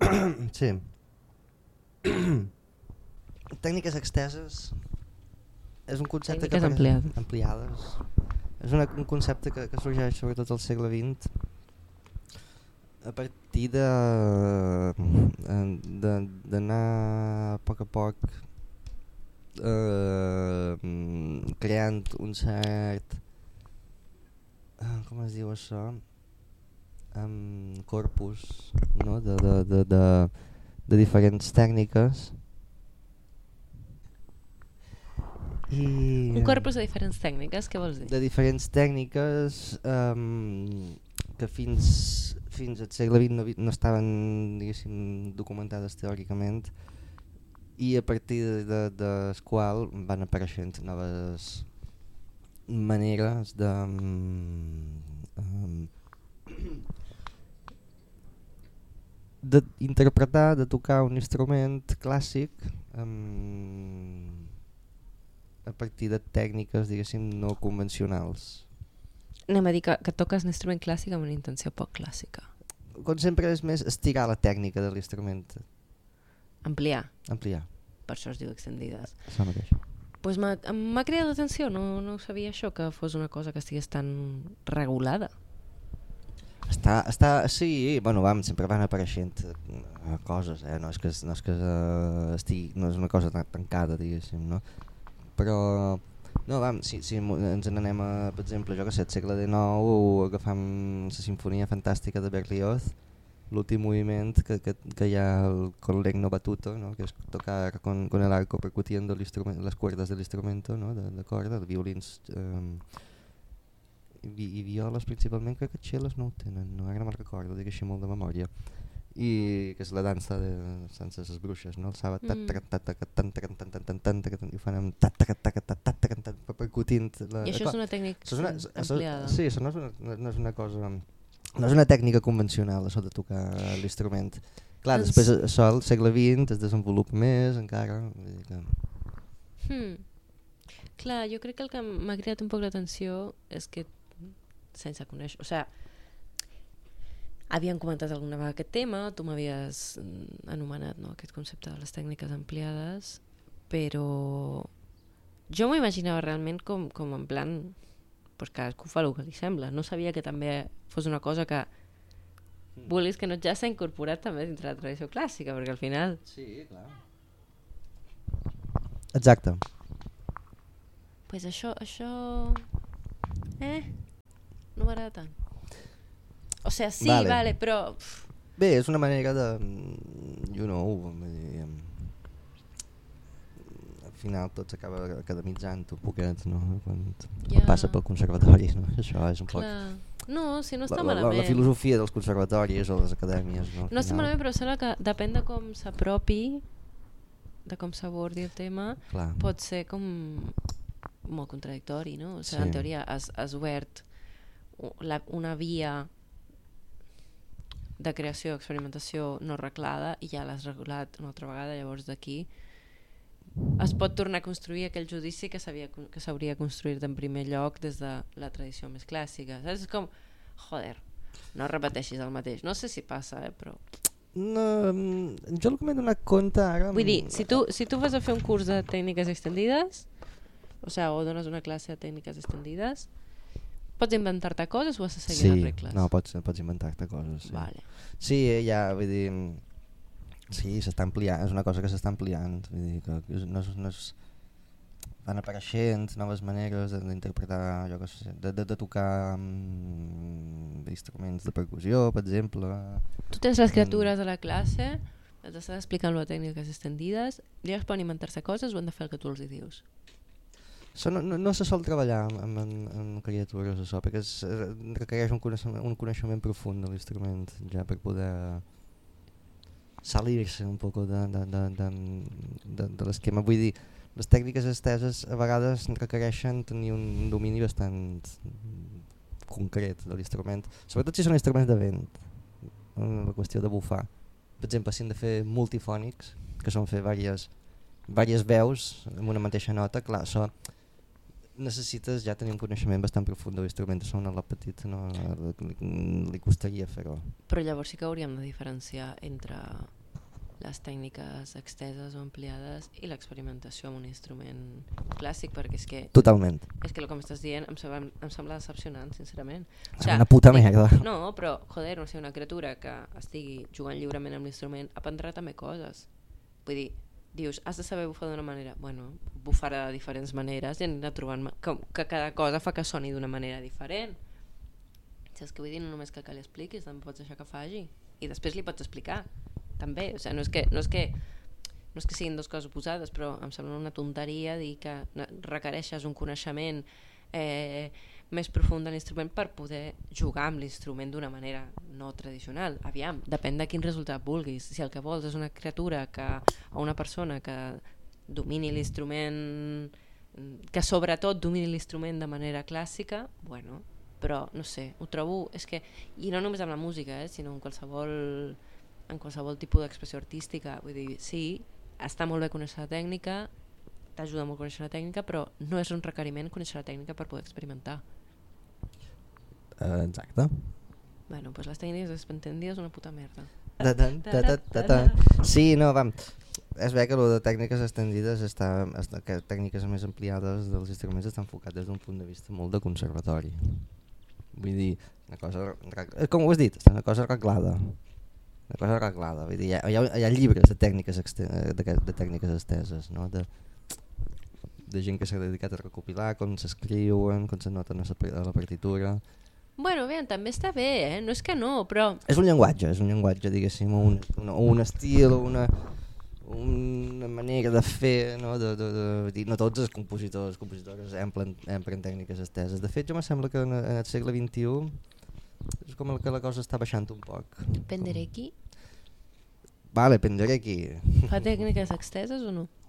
Sí. Tècniques exteses és un concepte Tècniques ampliades. És un concepte que sorgeix sobretot al segle XX a partir d'anar a poc creant un cert com es diu això, corpus, no? de diferents tècniques. Un corpus de diferents tècniques, què vols dir? De diferents tècniques que fins al segle XX no estaven, diguéssim, documentades teòricament, i a partir del qual van apareixent noves maneres d'interpretar, de tocar un instrument clàssic a partir de tècniques, diguéssim, no convencionals. Anem a dir que toques un instrument clàssic amb una intenció poc clàssica. Com sempre és més estirar la tècnica de l'instrument. Ampliar. Per això es diu extendides. Això mateix. Pues m'ha creat l'atenció, no sabia això, que fos una cosa que estigués tan regulada. Sí, bueno, sempre van apareixent coses, no és que no és una cosa tancada, diguéssim, no? Però no, si ens n'anem a, per exemple, jo que sé, al segle XIX, agafam la sinfonia fantàstica de Berlioz, l'últim moviment que hi ha con l'Egno Battuto, ¿no? Que és tocar con el arco percutiendo les cuerdas del instrumento, ¿no? de corda, de violins i violes principalment, crec que cellos no ho tenen, ara no me'n recordo, dic així molt de memòria, i que és la dansa de les bruixes, no? El sàbat i ho fan amb percutint. I això és una tècnica ampliada. Sí, això no és una cosa, no és una tècnica convencional, això de tocar l'instrument. Clar, després això al segle XX es desenvolupa més encara. Clar, jo crec que el que m'ha creat un poc l'atenció és que sense conèixer, o sigui, havíem comentat alguna vegada aquest tema, tu m'havies anomenat, no, aquest concepte de les tècniques ampliades, però jo m'ho imaginava realment com en plan, pues cadascú fa el que li sembla, no sabia que també fos una cosa que vulguis que no ja s'ha incorporat també dintre la tradició clàssica, perquè al final... Sí, clar. Exacte. Pues això... no m'agrada tant. O sigui, sí, vale, però... Bé, és una manera de... al final tot s'acaba academitzant un poquet, no? Quan passa pel conservatori, no? Això és un poc... No, si no està malament. La filosofia dels conservatoris o les acadèmies, no? No està malament, però sembla que depèn de com s'apropi, de com s'abordi el tema, pot ser com molt contradictori, no? O sigui, en teoria has obert una via de creació, experimentació no reglada i ja l'has regulat una altra vegada, llavors d'aquí es pot tornar a construir aquell judici que s'hauria construït en primer lloc des de la tradició més clàssica, saps? És com, joder, no repeteixis el mateix, no sé si passa, però... No, jo el que m'he donat compte ara... Vull dir, si tu vas a fer un curs de tècniques extendides, o sigui, o dones una classe de tècniques extendides, pots inventar-te coses o has de seguir les regles? No, pots inventar-te coses. Sí. Vale. Sí, ja, vull dir... Sí, s'està ampliant, és una cosa que s'està ampliant. Vull dir que no és... Van apareixent noves maneres d'interpretar, jo que sé, de tocar instruments de percussió, per exemple. Tu tens les criatures a la classe, els estàs explicant les tècniques extendides, i ells poden inventar-se coses o han de fer el que tu els dius? No se sol treballar amb criatures, això, perquè requereix un coneixement profund de l'instrument, ja per poder salirse un poc de l'esquema. Vull dir, les tècniques esteses a vegades requereixen tenir un domini bastant concret de l'instrument, sobretot si són instruments de vent, la qüestió de bufar. Per exemple, si hem de fer multifònics, que són fer diverses veus amb una mateixa nota, clar, això necessites ja tenir un coneixement bastant profund de l'instrument, això a un alumne petit no, li costaria fer-ho. Però llavors sí que hauríem de diferenciar entre les tècniques exteses o ampliades i l'experimentació amb un instrument clàssic, perquè és que Totalment. el que m'estàs dient em sembla decepcionant, sincerament. Una puta merda. No, però, joder, no sé, una criatura que estigui jugant lliurement amb l'instrument aprendrà també coses. Vull dir, dius, has de saber bufar d'una manera. Bueno, bufarà de diferents maneres i anirà trobant que cada cosa fa que soni d'una manera diferent. Saps què vull dir? No només que li expliquis, també pots deixar que faci. I després li pots explicar, també. O sigui, no és que siguin dues coses oposades, però em sembla una tonteria dir que requereixes un coneixement més profund de l'instrument per poder jugar amb l'instrument d'una manera no tradicional. Aviam, depèn de quin resultat vulguis. Si el que vols és una criatura o una persona que domini l'instrument, que sobretot domini l'instrument de manera clàssica, bueno, però no sé, ho trobo, és que, i no només amb la música, sinó en qualsevol tipus d'expressió artística. Vull dir, sí, està molt bé conèixer la tècnica, t'ajuda molt a conèixer la tècnica, però no és un requeriment conèixer la tècnica per poder experimentar. Exacte. Bueno, pues les tècniques expandides és una puta merda. Sí, no, vam. És bé que lo de tècniques extendides que tècniques més ampliades dels instruments està enfocat des d'un punt de vista molt de conservatori. Vull dir, una cosa, com ho has dit, una cosa arreglada. Una cosa arreglada. Vull dir, hi ha llibres de tècniques esteses, no? De gent que s'ha dedicat a recopilar com s'escriuen, com se noten a la partitura. Bueno, bé, també està bé, no és que no, però... És un llenguatge, diguéssim, un estil, una manera de fer, no? No tots els compositores empren tècniques esteses. De fet, jo me sembla que en el segle XXI és com que la cosa està baixant un poc. Penderecki? Vale, Penderecki. Fa tècniques exteses o no?